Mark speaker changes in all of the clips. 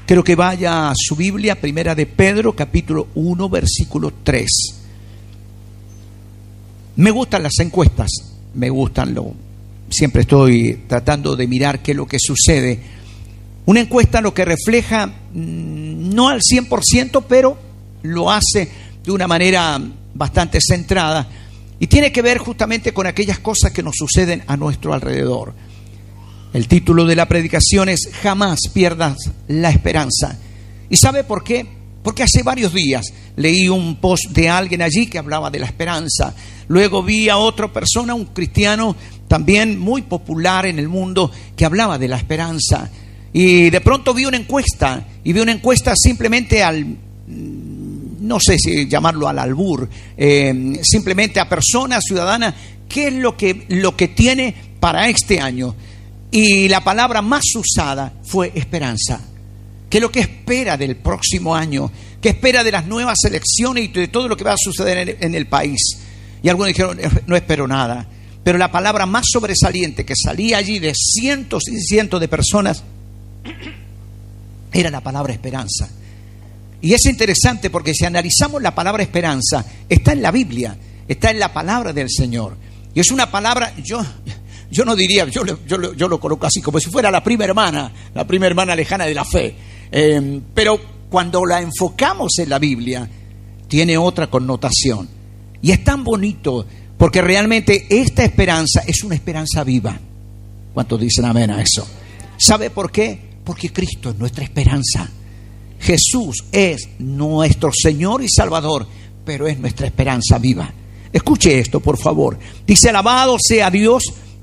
Speaker 1: Quiero que vaya a su Biblia, Primera de Pedro, capítulo 1, versículo 3. Me gustan las encuestas, siempre estoy tratando de mirar qué es lo que sucede. Una encuesta lo que refleja, no al 100%, pero lo hace de una manera bastante centrada y tiene que ver justamente con aquellas cosas que nos suceden a nuestro alrededor. El título de la predicación es Jamás pierdas la esperanza. ¿Y sabe por qué? Porque hace varios días leí un post de alguien allí que hablaba de la esperanza. Luego vi a otra persona, un cristiano también muy popular en el mundo, que hablaba de la esperanza. Y de pronto vi una encuesta, y vi una encuesta simplemente no sé si llamarlo al albur, simplemente a personas, ciudadanas, qué es lo que tiene para este año. Y la palabra más usada fue esperanza. ¿Qué es lo que espera del próximo año? ¿Qué espera de las nuevas elecciones y de todo lo que va a suceder en el país? Y algunos dijeron, no espero nada. Pero la palabra más sobresaliente que salía allí de cientos y cientos de personas era la palabra esperanza. Y es interesante porque si analizamos la palabra esperanza, está en la Biblia, está en la palabra del Señor. Y es una palabra, yo no diría, yo lo coloco así, como si fuera la prima hermana lejana de la fe. Pero cuando la enfocamos en la Biblia, tiene otra connotación. Y es tan bonito, porque realmente esta esperanza es una esperanza viva. ¿Cuántos dicen amén a eso? ¿Sabe por qué? Porque Cristo es nuestra esperanza. Jesús es nuestro Señor y Salvador, pero es nuestra esperanza viva. Escuche esto, por favor. Dice, alabado sea Dios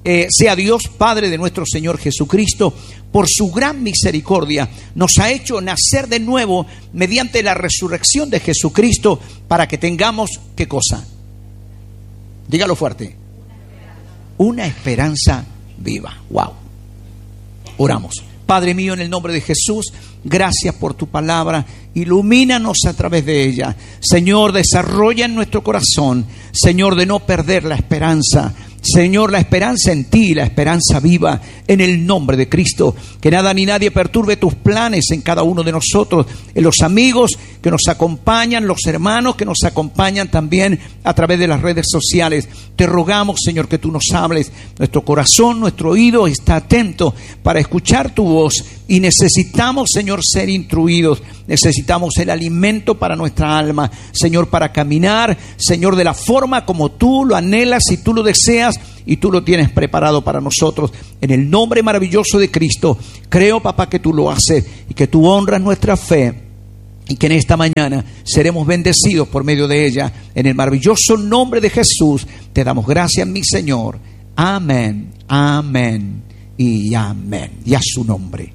Speaker 1: Padre de nuestro Señor Jesucristo, por su gran misericordia nos ha hecho nacer de nuevo mediante la resurrección de Jesucristo, para que tengamos, ¿qué cosa? Dígalo fuerte. Una esperanza viva. Wow. Oramos. Padre mío, en el nombre de Jesús, gracias por tu palabra. Ilumínanos a través de ella. Señor, desarrolla en nuestro corazón, Señor, de no perder la esperanza. Señor, la esperanza en ti, la esperanza viva, en el nombre de Cristo. Que nada ni nadie perturbe tus planes en cada uno de nosotros, en los amigos que nos acompañan, los hermanos que nos acompañan también a través de las redes sociales. Te rogamos, Señor, que tú nos hables. Nuestro corazón, nuestro oído está atento para escuchar tu voz, y necesitamos, Señor, ser instruidos. Necesitamos el alimento para nuestra alma, Señor, para caminar, Señor, de la forma como tú lo anhelas y tú lo deseas y tú lo tienes preparado para nosotros. En el nombre maravilloso de Cristo, creo, papá, que tú lo haces y que tú honras nuestra fe, y que en esta mañana seremos bendecidos por medio de ella. En el maravilloso nombre de Jesús te damos gracias, mi Señor. Amén, amén y amén. Y a su nombre.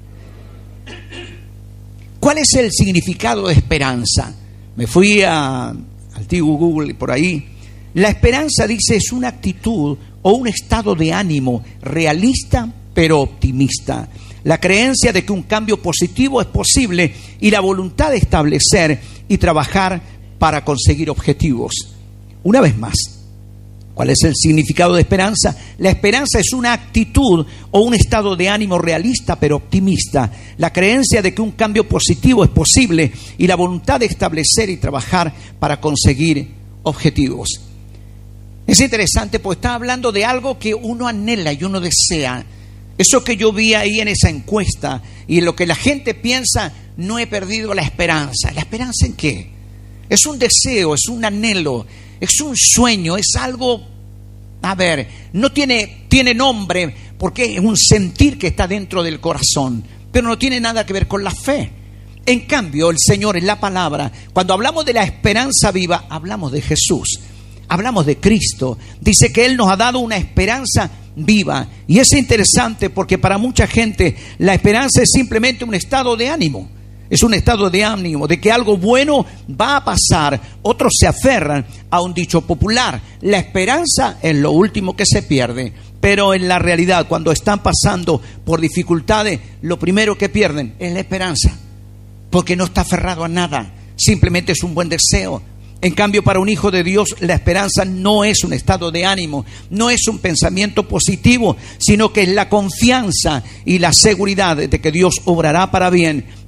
Speaker 1: ¿Cuál es el significado de esperanza? Me fui al antiguo Google por ahí. La esperanza, dice, es una actitud o un estado de ánimo realista pero optimista. La creencia de que un cambio positivo es posible y la voluntad de establecer y trabajar para conseguir objetivos. Una vez más, ¿cuál es el significado de esperanza? La esperanza es una actitud o un estado de ánimo realista pero optimista. La creencia de que un cambio positivo es posible y la voluntad de establecer y trabajar para conseguir objetivos. Es interesante porque está hablando de algo que uno anhela y uno desea. Eso que yo vi ahí en esa encuesta y en lo que la gente piensa, no he perdido la esperanza. ¿La esperanza en qué? Es un deseo, es un anhelo, es un sueño, es algo, no tiene nombre porque es un sentir que está dentro del corazón, pero no tiene nada que ver con la fe. En cambio, el Señor en la palabra, cuando hablamos de la esperanza viva, hablamos de Jesús, hablamos de Cristo. Dice que Él nos ha dado una esperanza viva, y es interesante porque para mucha gente la esperanza es simplemente un estado de ánimo. Es un estado de ánimo de que algo bueno va a pasar. Otros se aferran a un dicho popular: la esperanza es lo último que se pierde. Pero en la realidad, cuando están pasando por dificultades, lo primero que pierden es la esperanza, porque no está aferrado a nada, simplemente es un buen deseo. En cambio, para un hijo de Dios, la esperanza no es un estado de ánimo, no es un pensamiento positivo, sino que es la confianza y la seguridad de que Dios obrará para bien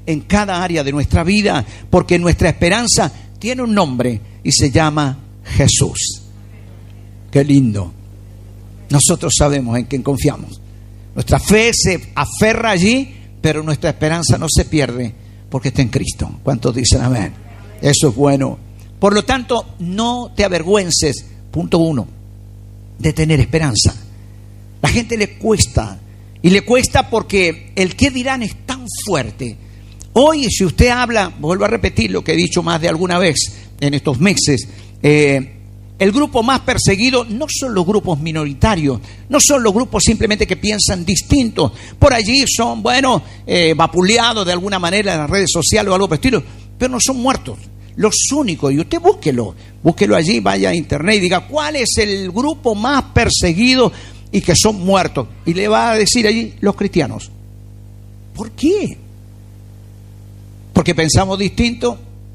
Speaker 1: en cada área de nuestra vida, porque nuestra esperanza tiene un nombre y se llama Jesús. Qué lindo. Nosotros sabemos en quién confiamos. Nuestra fe se aferra allí, pero nuestra esperanza no se pierde porque está en Cristo. ¿Cuántos dicen amén? Eso es bueno. Por lo tanto, no te avergüences, punto 1, de tener esperanza. La gente le cuesta, y le cuesta porque el qué dirán es tan fuerte. Hoy, si usted habla, vuelvo a repetir lo que he dicho más de alguna vez en estos meses, el grupo más perseguido no son los grupos minoritarios, no son los grupos simplemente que piensan distintos. Por allí son, vapuleados de alguna manera en las redes sociales o algo por el estilo, pero no son muertos. Los únicos, y usted búsquelo allí, vaya a internet y diga cuál es el grupo más perseguido y que son muertos. Y le va a decir allí los cristianos. ¿Por qué? ¿Porque pensamos distinto?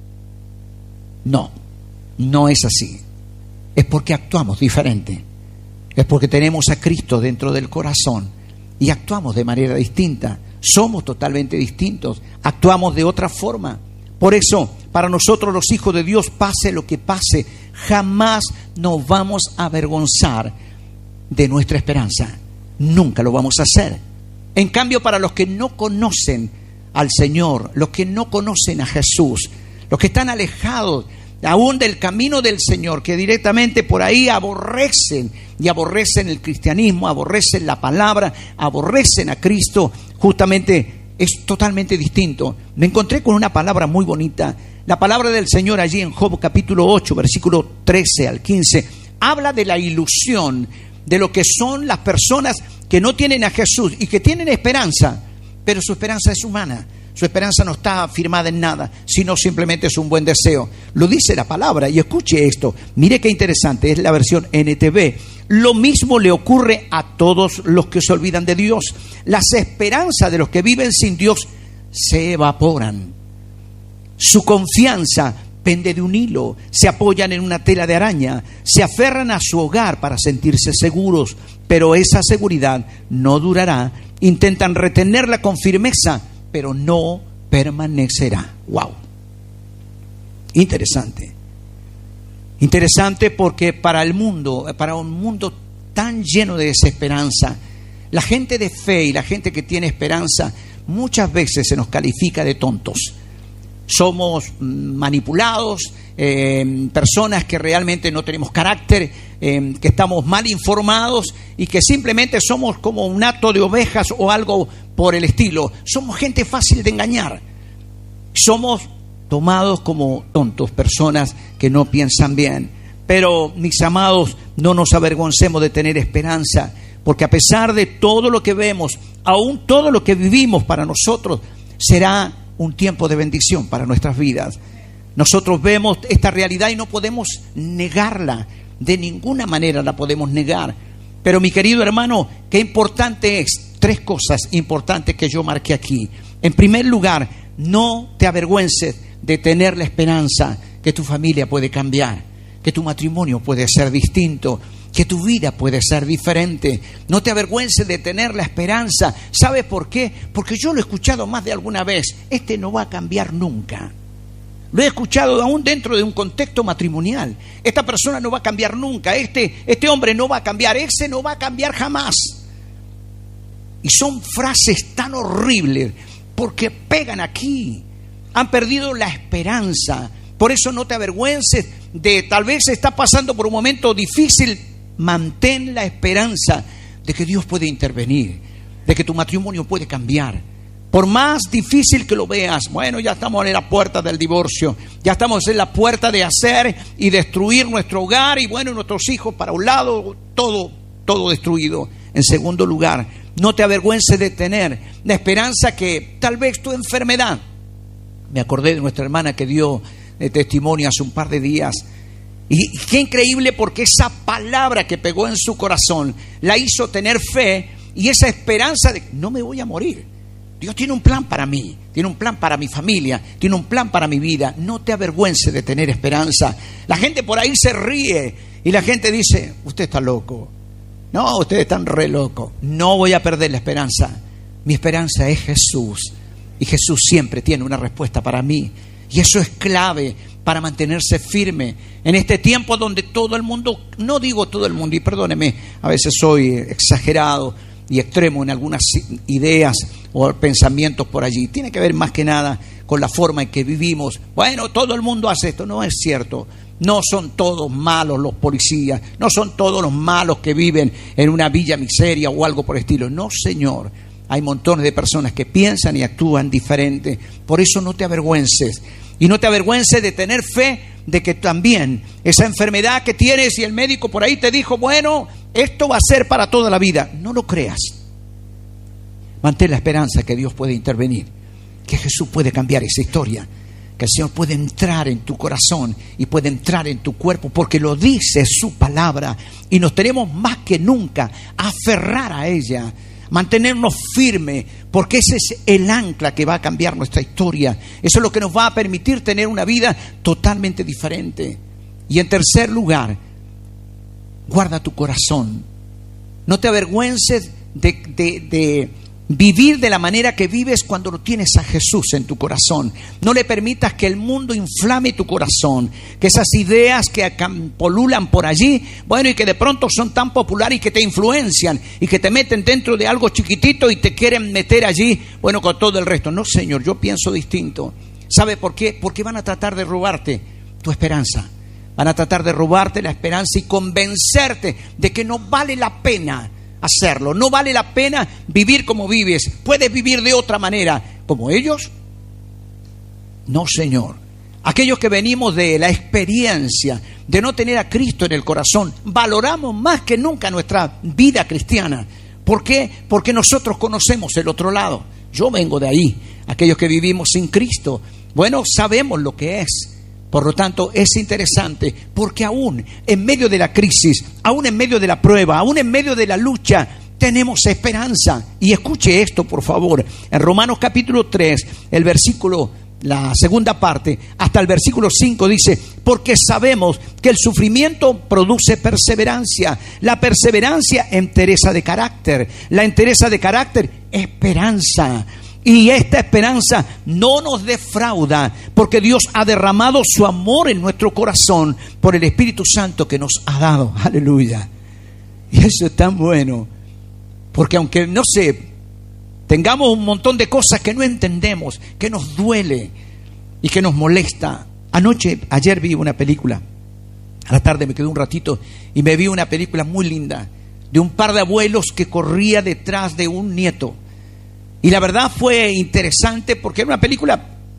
Speaker 1: No, no es así. Es porque actuamos diferente. Es porque tenemos a Cristo dentro del corazón y actuamos de manera distinta. Somos totalmente distintos. Actuamos de otra forma. Por eso, para nosotros los hijos de Dios, pase lo que pase, jamás nos vamos a avergonzar de nuestra esperanza. Nunca lo vamos a hacer. En cambio, para los que no conocen al Señor, los que no conocen a Jesús, los que están alejados aún del camino del Señor, que directamente por ahí aborrecen el cristianismo, aborrecen la palabra, aborrecen a Cristo, justamente es totalmente distinto. Me encontré con una palabra muy bonita. La palabra del Señor allí en Job capítulo 8, versículo 13 al 15, habla de la ilusión de lo que son las personas que no tienen a Jesús y que tienen esperanza, pero su esperanza es humana. Su esperanza no está firmada en nada, sino simplemente es un buen deseo. Lo dice la palabra, y escuche esto. Mire qué interesante, es la versión NTV. Lo mismo le ocurre a todos los que se olvidan de Dios. Las esperanzas de los que viven sin Dios se evaporan. Su confianza pende de un hilo, se apoyan en una tela de araña, se aferran a su hogar para sentirse seguros, pero esa seguridad no durará. Intentan retenerla con firmeza, pero no permanecerá. ¡Wow! Interesante. Interesante porque para un mundo tan lleno de desesperanza, la gente de fe y la gente que tiene esperanza muchas veces se nos califica de tontos. Somos manipulados, personas que realmente no tenemos carácter, que estamos mal informados y que simplemente somos como un hato de ovejas o algo por el estilo. Somos gente fácil de engañar. Somos tomados como tontos, personas que no piensan bien. Pero, mis amados, no nos avergoncemos de tener esperanza, porque a pesar de todo lo que vemos, aún todo lo que vivimos para nosotros, será un tiempo de bendición para nuestras vidas. Nosotros vemos esta realidad y no podemos negarla, de ninguna manera la podemos negar. Pero mi querido hermano, qué importante es, 3 cosas importantes que yo marqué aquí. En primer lugar, no te avergüences de tener la esperanza que tu familia puede cambiar, que tu matrimonio puede ser distinto, que tu vida puede ser diferente. No te avergüences de tener la esperanza. ¿Sabes por qué? Porque yo lo he escuchado más de alguna vez. Este no va a cambiar nunca. Lo he escuchado aún dentro de un contexto matrimonial. Esta persona no va a cambiar nunca. Este hombre no va a cambiar. Ese no va a cambiar jamás. Y son frases tan horribles porque pegan aquí. Han perdido la esperanza. Por eso no te avergüences de tal vez estás pasando por un momento difícil. Mantén la esperanza de que Dios puede intervenir, de que tu matrimonio puede cambiar. Por más difícil que lo veas, bueno, ya estamos en la puerta del divorcio, ya estamos en la puerta de hacer y destruir nuestro hogar y bueno, nuestros hijos para un lado, todo destruido. En segundo lugar, no te avergüences de tener la esperanza que tal vez tu enfermedad. Me acordé de nuestra hermana que dio testimonio hace un par de días. Y qué increíble, porque esa palabra que pegó en su corazón la hizo tener fe y esa esperanza de no me voy a morir. Dios tiene un plan para mí, tiene un plan para mi familia, tiene un plan para mi vida. No te avergüences de tener esperanza. La gente por ahí se ríe y la gente dice, usted está loco. No, ustedes están re locos. No voy a perder la esperanza. Mi esperanza es Jesús. Y Jesús siempre tiene una respuesta para mí. Y eso es clave para mantenerse firme en este tiempo donde todo el mundo, no digo todo el mundo, y perdóneme, a veces soy exagerado y extremo en algunas ideas o pensamientos por allí. Tiene que ver más que nada con la forma en que vivimos. Bueno, todo el mundo hace esto. No es cierto. No son todos malos los policías, no son todos los malos que viven en una villa miseria o algo por el estilo. No, Señor. Hay montones de personas que piensan y actúan diferente. Por eso no te avergüences. Y no te avergüences de tener fe de que también esa enfermedad que tienes y el médico por ahí te dijo, bueno, esto va a ser para toda la vida. No lo creas. Mantén la esperanza que Dios puede intervenir, que Jesús puede cambiar esa historia, que el Señor puede entrar en tu corazón y puede entrar en tu cuerpo, porque lo dice su palabra y nos tenemos más que nunca a aferrar a ella, mantenernos firmes, porque ese es el ancla que va a cambiar nuestra historia. Eso es lo que nos va a permitir tener una vida totalmente diferente. Y en tercer lugar, guarda tu corazón. No te avergüences de vivir de la manera que vives cuando lo tienes a Jesús en tu corazón. No le permitas que el mundo inflame tu corazón, que esas ideas que polulan por allí, bueno, y que de pronto son tan populares y que te influencian y que te meten dentro de algo chiquitito y te quieren meter allí, bueno, con todo el resto. No, Señor, yo pienso distinto. ¿Sabe por qué? Porque van a tratar de robarte tu esperanza. Van a tratar de robarte la esperanza y convencerte de que no vale la pena hacerlo, no vale la pena vivir como vives, puedes vivir de otra manera, como ellos. No, Señor. Aquellos que venimos de la experiencia de no tener a Cristo en el corazón, valoramos más que nunca nuestra vida cristiana. ¿Por qué? Porque nosotros conocemos el otro lado. Yo vengo de ahí. Aquellos que vivimos sin Cristo, bueno, sabemos lo que es. Por lo tanto, es interesante porque aún en medio de la crisis, aún en medio de la prueba, aún en medio de la lucha, tenemos esperanza. Y escuche esto, por favor. En Romanos capítulo 3, el versículo, la segunda parte, hasta el versículo 5 dice, porque sabemos que el sufrimiento produce perseverancia. La perseverancia, entereza de carácter. La entereza de carácter, esperanza. Y esta esperanza no nos defrauda, porque Dios ha derramado su amor en nuestro corazón por el Espíritu Santo que nos ha dado. Aleluya. Y eso es tan bueno, porque aunque, no sé, tengamos un montón de cosas que no entendemos, que nos duele y que nos molesta. Ayer vi una película, a la tarde me quedé un ratito y me vi una película muy linda de un par de abuelos que corría detrás de un nieto. Y la verdad fue interesante porque era una película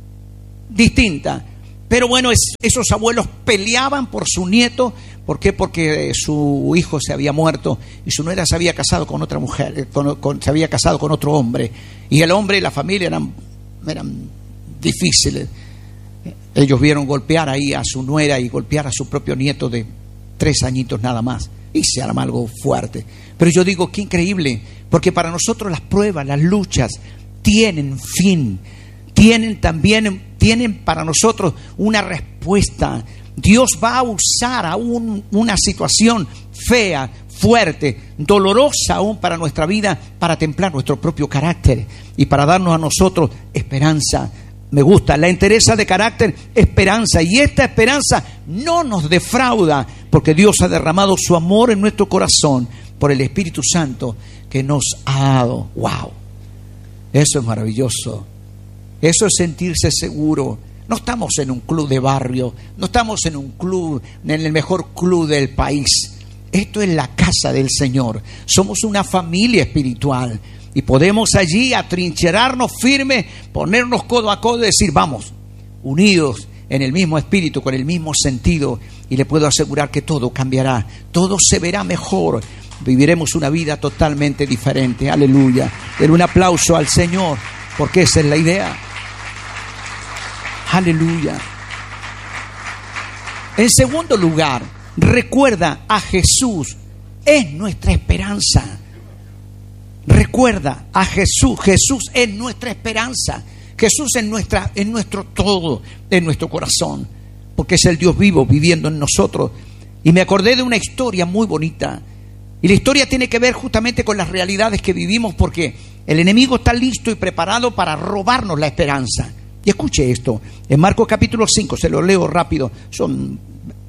Speaker 1: distinta. Pero bueno, esos abuelos peleaban por su nieto. ¿Por qué? Porque su hijo se había muerto y su nuera se había casado con otra mujer, se había casado con otro hombre. Y el hombre y la familia eran difíciles. Ellos vieron golpear ahí a su nuera y golpear a su propio nieto de 3 añitos nada más. Y se arma algo fuerte. Pero yo digo, qué increíble, porque para nosotros las pruebas, las luchas tienen fin, tienen para nosotros una respuesta. Dios va a usar aún una situación fea, fuerte, dolorosa aún para nuestra vida, para templar nuestro propio carácter y para darnos a nosotros esperanza. Me gusta la entereza de carácter, esperanza, y esta esperanza no nos defrauda, porque Dios ha derramado su amor en nuestro corazón por el Espíritu Santo que nos ha dado. ¡Wow! Eso es maravilloso. Eso es sentirse seguro. No estamos en un club de barrio, no estamos en un club, en el mejor club del país. Esto es la casa del Señor. Somos una familia espiritual y podemos allí atrincherarnos firmes, ponernos codo a codo y decir, vamos, unidos en el mismo espíritu, con el mismo sentido, y le puedo asegurar que todo cambiará, todo se verá mejor, viviremos una vida totalmente diferente. Aleluya. Den un aplauso al Señor, porque esa es la idea. Aleluya. En segundo lugar, recuerda a Jesús, es nuestra esperanza. Recuerda a Jesús, Jesús es nuestra esperanza. Jesús es nuestro todo, en nuestro corazón, porque es el Dios vivo viviendo en nosotros. Y me acordé de una historia muy bonita, y la historia tiene que ver justamente con las realidades que vivimos, porque El enemigo está listo y preparado para robarnos la esperanza. Y escuche esto, en Marcos capítulo 5, se lo leo rápido, son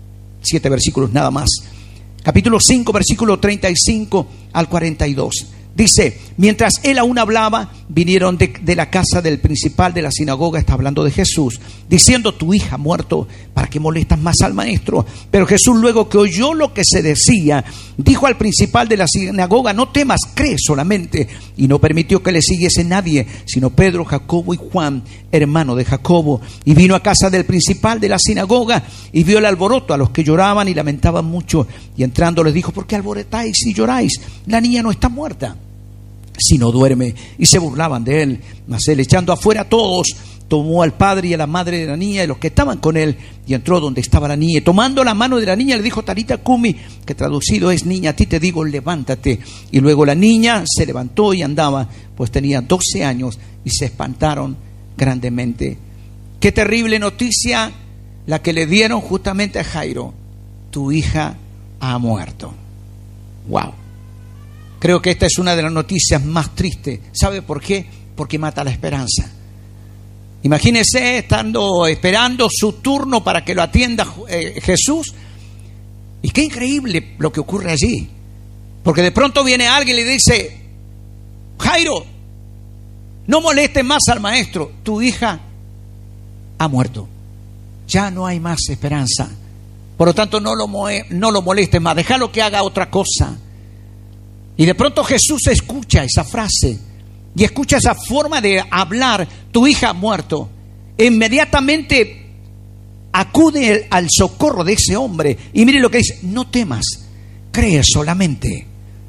Speaker 1: 7 versículos nada más. Capítulo 5, versículo 35 al 42. Dice, mientras él aún hablaba, vinieron de la casa del principal de la sinagoga, está hablando de Jesús, diciendo, tu hija ha muerto, ¿para qué molestas más al maestro? Pero Jesús, luego que oyó lo que se decía, dijo al principal de la sinagoga, no temas, cree solamente. Y no permitió que le siguiese nadie, sino Pedro, Jacobo y Juan, hermano de Jacobo. Y vino a casa del principal de la sinagoga y vio el alboroto, a los que lloraban y lamentaban mucho. Y entrando les dijo, ¿por qué alborotáis y lloráis? La niña no está muerta, sino duerme. Y se burlaban de él. Mas él, echando afuera a todos, tomó al padre y a la madre de la niña y los que estaban con él, y entró donde estaba la niña. Y tomando la mano de la niña le dijo, Talita Cumi, que traducido es, niña, a ti te digo, levántate. Y luego la niña se levantó y andaba, pues tenía 12 años, y se espantaron grandemente. Qué terrible noticia la que le dieron justamente a Jairo. Tu hija ha muerto. Wow. Creo que esta es una de las noticias más tristes. ¿Sabe por qué? Porque mata la esperanza. Imagínese esperando su turno para que lo atienda Jesús. Y qué increíble lo que ocurre allí. Porque de pronto viene alguien y le dice, Jairo, no molestes más al maestro, tu hija ha muerto. Ya no hay más esperanza. Por lo tanto, no lo molestes más, déjalo que haga otra cosa. Y de pronto Jesús escucha esa frase y escucha esa forma de hablar, tu hija ha muerto. Inmediatamente acude al socorro de ese hombre y mire lo que dice, no temas, cree solamente.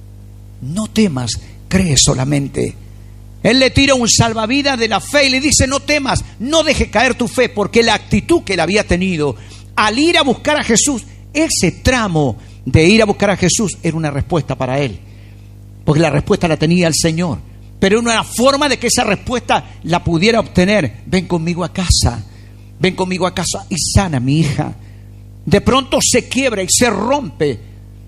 Speaker 1: No temas, cree solamente. Él le tira un salvavidas de la fe y le dice, no temas, no dejes caer tu fe, porque la actitud que él había tenido al ir a buscar a Jesús, ese tramo de ir a buscar a Jesús era una respuesta para él. Porque la respuesta la tenía el Señor. Pero una forma de que esa respuesta la pudiera obtener. Ven conmigo a casa. Ven conmigo a casa y sana a mi hija. De pronto se quiebra y se rompe.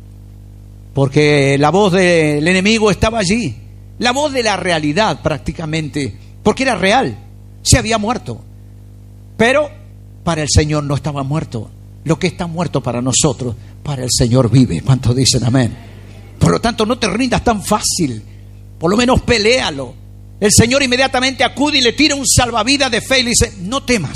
Speaker 1: Porque la voz del enemigo estaba allí. La voz de la realidad prácticamente. Porque era real. Se había muerto. Pero para el Señor no estaba muerto. Lo que está muerto para nosotros, para el Señor vive. ¿Cuántos dicen amén? Por lo tanto, no te rindas tan fácil. Por lo menos peléalo. El Señor inmediatamente acude y le tira un salvavidas de fe y le dice, no temas.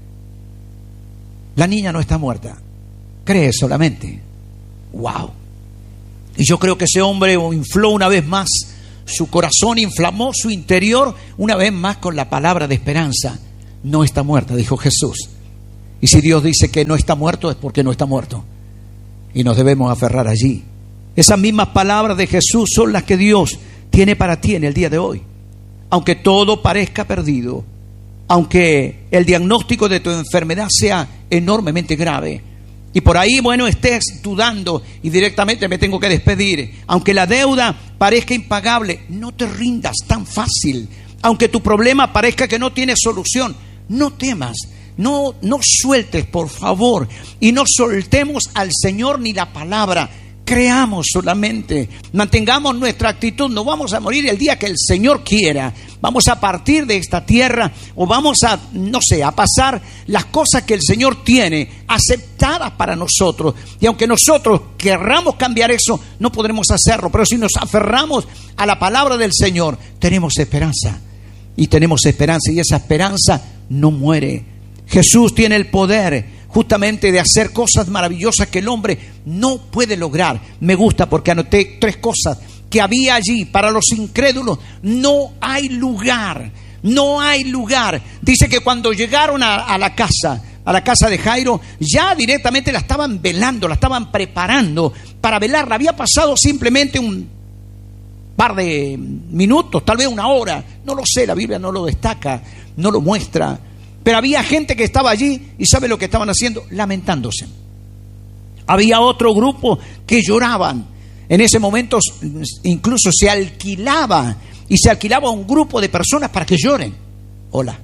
Speaker 1: La niña no está muerta. Cree solamente. Wow. Y yo creo que ese hombre infló una vez más su corazón, inflamó su interior una vez más con la palabra de esperanza. No está muerta, dijo Jesús. Y si Dios dice que no está muerto, es porque no está muerto. Y nos debemos aferrar allí. Esas mismas palabras de Jesús son las que Dios tiene para ti en el día de hoy. Aunque todo parezca perdido, aunque el diagnóstico de tu enfermedad sea enormemente grave, y por ahí, estés dudando y directamente me tengo que despedir, aunque la deuda parezca impagable, no te rindas tan fácil. Aunque tu problema parezca que no tiene solución, no temas. No sueltes, por favor, y no soltemos al Señor ni la palabra. Creamos solamente, mantengamos nuestra actitud. No vamos a morir el día que el Señor quiera. Vamos a partir de esta tierra o vamos a, a pasar las cosas que el Señor tiene aceptadas para nosotros. Y aunque nosotros querramos cambiar eso, no podremos hacerlo. Pero si nos aferramos a la palabra del Señor, tenemos esperanza. Y tenemos esperanza, y esa esperanza no muere. Jesús tiene el poder justamente de hacer cosas maravillosas que el hombre no puede lograr. Me gusta porque anoté 3 cosas que había allí para los incrédulos. No hay lugar, no hay lugar. Dice que cuando llegaron a la casa de Jairo, ya directamente la estaban velando, la estaban preparando para velarla. Había pasado simplemente un par de minutos, tal vez una hora, no lo sé, la Biblia no lo destaca, no lo muestra. Pero había gente que estaba allí y ¿sabe lo que estaban haciendo? Lamentándose. Había otro grupo que lloraban. En ese momento incluso se alquilaba un grupo de personas para que lloren. Hola.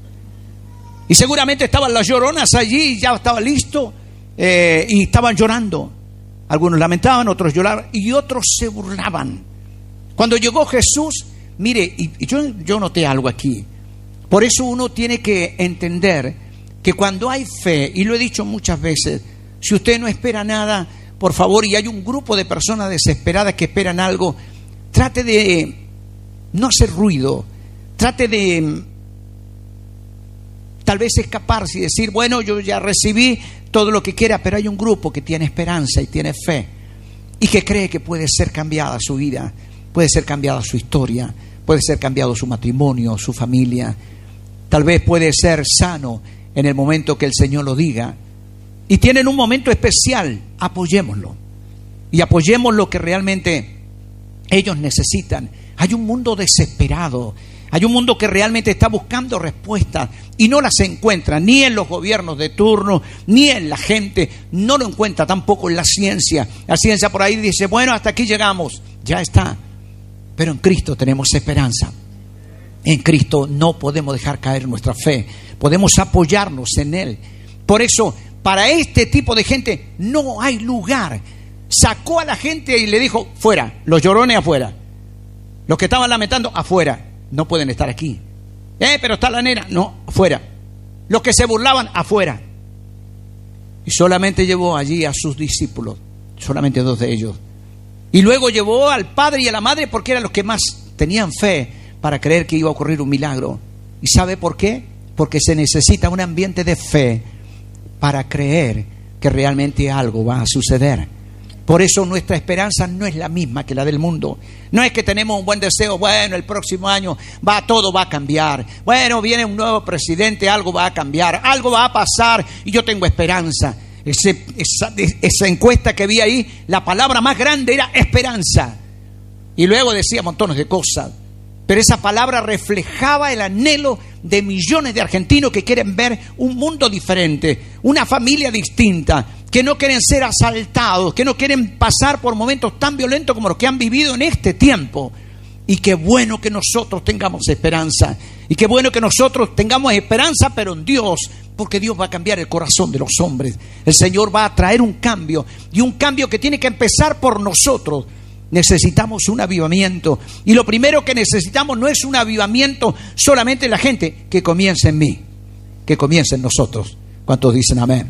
Speaker 1: Y seguramente estaban las lloronas allí, ya estaba listo y estaban llorando. Algunos lamentaban, otros lloraban y otros se burlaban. Cuando llegó Jesús, Mire, y yo noté algo aquí. Por eso uno tiene que entender que cuando hay fe, y lo he dicho muchas veces, si usted no espera nada, por favor, y hay un grupo de personas desesperadas que esperan algo, trate de no hacer ruido, trate de tal vez escaparse y decir, bueno, yo ya recibí todo lo que quiera, pero hay un grupo que tiene esperanza y tiene fe y que cree que puede ser cambiada su vida, puede ser cambiada su historia, puede ser cambiado su matrimonio, su familia, tal vez puede ser sano en el momento que el Señor lo diga. Y tienen un momento especial, apoyémoslo. Y apoyemos lo que realmente ellos necesitan. Hay un mundo desesperado, hay un mundo que realmente está buscando respuestas y no las encuentra ni en los gobiernos de turno, ni en la gente, no lo encuentra tampoco en la ciencia. La ciencia por ahí dice, bueno, hasta aquí llegamos, ya está. Pero en Cristo tenemos esperanza. En Cristo no podemos dejar caer nuestra fe, podemos apoyarnos en Él. Por eso, para este tipo de gente no hay lugar. Sacó a la gente y le dijo, fuera, los llorones afuera, los que estaban lamentando afuera, no pueden estar aquí. Pero está la nena, no, afuera. Los que se burlaban afuera. Y solamente llevó allí a sus discípulos, solamente 2 de ellos. Y luego llevó al padre y a la madre porque eran los que más tenían fe para creer que iba a ocurrir un milagro. ¿Y sabe por qué? Porque se necesita un ambiente de fe para creer que realmente algo va a suceder. Por eso nuestra esperanza no es la misma que la del mundo. No es que tenemos un buen deseo, bueno, el próximo año todo va a cambiar. Bueno, viene un nuevo presidente, algo va a cambiar, algo va a pasar y yo tengo esperanza. Esa encuesta que vi ahí, la palabra más grande era esperanza. Y luego decía montones de cosas. Pero esa palabra reflejaba el anhelo de millones de argentinos que quieren ver un mundo diferente, una familia distinta, que no quieren ser asaltados, que no quieren pasar por momentos tan violentos como los que han vivido en este tiempo. Y qué bueno que nosotros tengamos esperanza. Y qué bueno que nosotros tengamos esperanza, pero en Dios, porque Dios va a cambiar el corazón de los hombres. El Señor va a traer un cambio, y un cambio que tiene que empezar por nosotros. Necesitamos un avivamiento. Y lo primero que necesitamos no es un avivamiento solamente en la gente, que comience en mí, que comience en nosotros. ¿Cuántos dicen amén?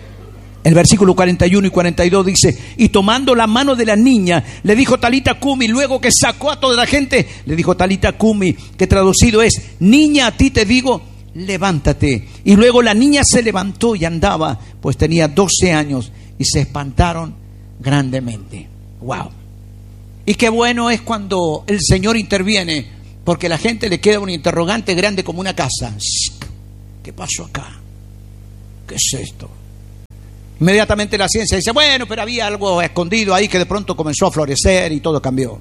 Speaker 1: El versículo 41 y 42 dice, y tomando la mano de la niña, le dijo Talita Cumi, luego que sacó a toda la gente, le dijo Talita Cumi, que traducido es, niña, a ti te digo, levántate. Y luego la niña se levantó y andaba, pues tenía 12 años, y se espantaron grandemente. ¡Wow! Y qué bueno es cuando el Señor interviene, porque a la gente le queda un interrogante grande como una casa. ¿Qué pasó acá? ¿Qué es esto? Inmediatamente la ciencia dice, bueno, pero había algo escondido ahí que de pronto comenzó a florecer y todo cambió.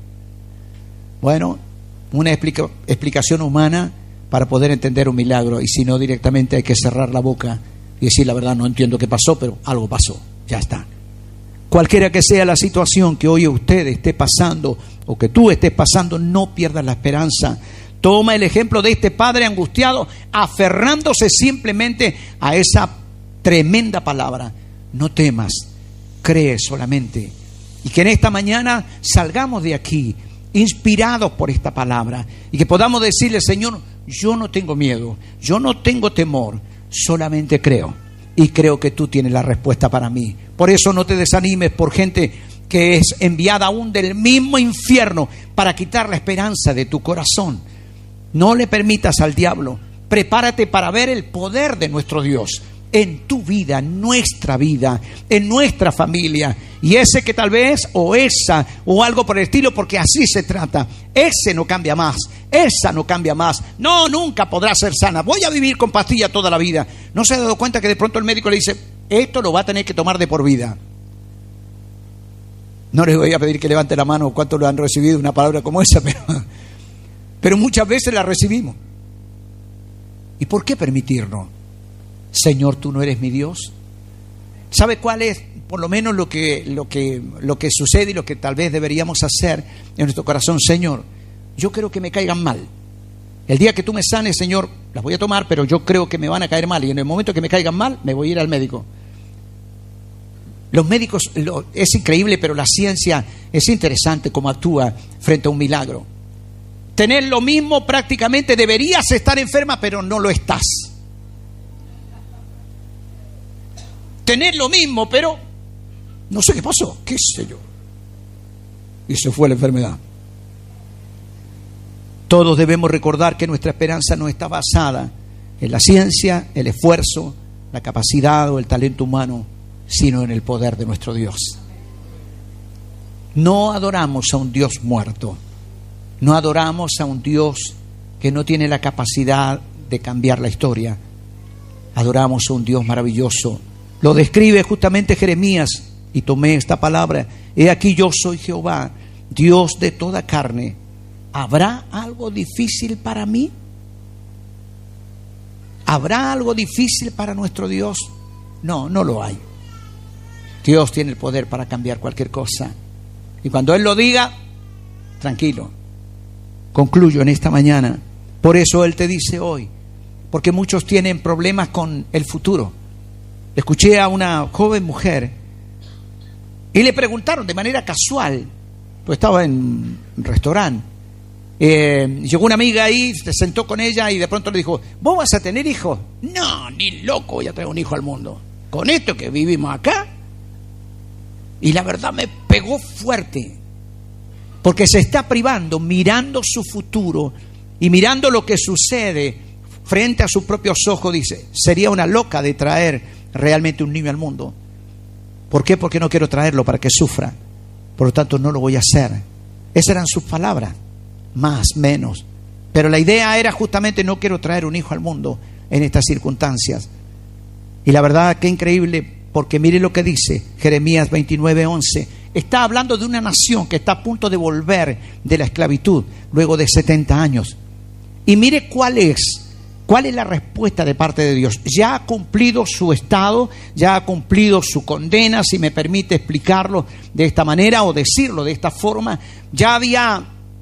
Speaker 1: Bueno, una explicación humana para poder entender un milagro, y si no, directamente hay que cerrar la boca y decir la verdad, no entiendo qué pasó, pero algo pasó, ya está. Cualquiera que sea la situación que hoy usted esté pasando o que tú estés pasando, no pierdas la esperanza. Toma el ejemplo de este padre angustiado, aferrándose simplemente a esa tremenda palabra. No temas, cree solamente. Y que en esta mañana salgamos de aquí inspirados por esta palabra y que podamos decirle, Señor, yo no tengo miedo, yo no tengo temor, solamente creo. Y creo que tú tienes la respuesta para mí. Por eso no te desanimes por gente que es enviada aún del mismo infierno para quitar la esperanza de tu corazón. No le permitas al diablo. Prepárate para ver el poder de nuestro Dios en tu vida, en nuestra vida, en nuestra familia. Y ese que tal vez, o esa, o algo por el estilo, porque así se trata. Ese no cambia más, esa no cambia más. No, nunca podrá ser sana. Voy a vivir con pastillas toda la vida. ¿No se ha dado cuenta que de pronto el médico le dice, esto lo va a tener que tomar de por vida? No les voy a pedir que levante la mano cuántos lo han recibido una palabra como esa, pero muchas veces la recibimos. ¿Y por qué permitirnos? Señor, tú no eres mi Dios. ¿Sabe cuál es, por lo menos, lo que sucede y lo que tal vez deberíamos hacer en nuestro corazón? Señor, yo creo que me caigan mal. El día que tú me sanes, Señor, las voy a tomar, pero yo creo que me van a caer mal. Y en el momento que me caigan mal, me voy a ir al médico. Los médicos, es increíble, pero la ciencia es interesante cómo actúa frente a un milagro. Tener lo mismo prácticamente, deberías estar enferma, pero no lo estás. Tener lo mismo, pero no sé qué pasó, qué sé yo. Y se fue la enfermedad. Todos debemos recordar que nuestra esperanza no está basada en la ciencia, el esfuerzo, la capacidad o el talento humano, sino en el poder de nuestro Dios. No adoramos a un Dios muerto. No adoramos a un Dios que no tiene la capacidad de cambiar la historia. Adoramos a un Dios maravilloso. Lo describe justamente Jeremías, y tomé esta palabra: he aquí yo soy Jehová, Dios de toda carne. ¿Habrá algo difícil para mí? ¿Habrá algo difícil para nuestro Dios? No, no lo hay. Dios tiene el poder para cambiar cualquier cosa. Y cuando Él lo diga, tranquilo. Concluyo en esta mañana. Por eso Él te dice hoy, porque muchos tienen problemas con el futuro. Escuché a una joven mujer y le preguntaron de manera casual, pues estaba en un restaurante, llegó una amiga ahí, se sentó con ella y de pronto le dijo: ¿vos vas a tener hijos? No, ni loco voy a traer un hijo al mundo, con esto que vivimos acá. Y la verdad me pegó fuerte, porque se está privando, mirando su futuro y mirando lo que sucede frente a sus propios ojos. Dice: sería una loca de traer realmente un niño al mundo. ¿Por qué? Porque no quiero traerlo para que sufra. Por lo tanto, no lo voy a hacer. Esas eran sus palabras, más, menos. Pero la idea era justamente: no quiero traer un hijo al mundo en estas circunstancias. Y la verdad, qué increíble, porque mire lo que dice Jeremías 29:11. Está hablando de una nación que está a punto de volver de la esclavitud luego de 70 años. Y mire cuál es la respuesta de parte de Dios. Ya ha cumplido su estado, ya ha cumplido su condena, si me permite explicarlo de esta manera o decirlo de esta forma. Ya había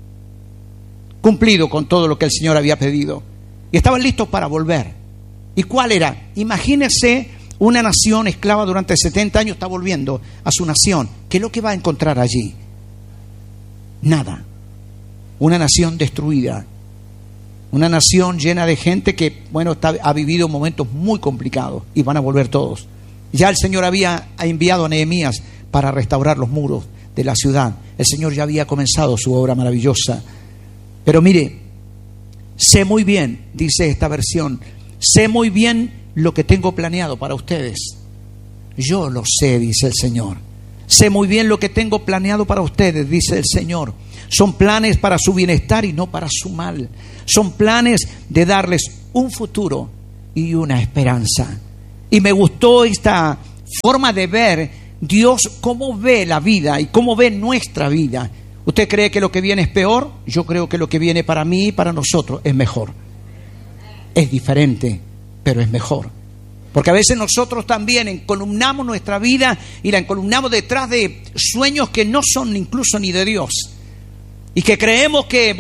Speaker 1: cumplido con todo lo que el Señor había pedido y estaban listos para volver. ¿Y cuál era? Imagínense una nación esclava durante 70 años, está volviendo a su nación. ¿Qué es lo que va a encontrar allí? Nada. Una nación destruida. Una nación llena de gente que, ha vivido momentos muy complicados y van a volver todos. Ya el Señor había enviado a Nehemías para restaurar los muros de la ciudad. El Señor ya había comenzado su obra maravillosa. Pero mire, sé muy bien, dice esta versión, sé muy bien lo que tengo planeado para ustedes. Yo lo sé, dice el Señor. Sé muy bien lo que tengo planeado para ustedes, dice el Señor. Son planes para su bienestar y no para su mal. Son planes de darles un futuro y una esperanza. Y me gustó esta forma de ver Dios, cómo ve la vida y cómo ve nuestra vida. ¿Usted cree que lo que viene es peor? Yo creo que lo que viene para mí y para nosotros es mejor. Es diferente, pero es mejor. Porque a veces nosotros también encolumnamos nuestra vida y la encolumnamos detrás de sueños que no son incluso ni de Dios. Y que creemos que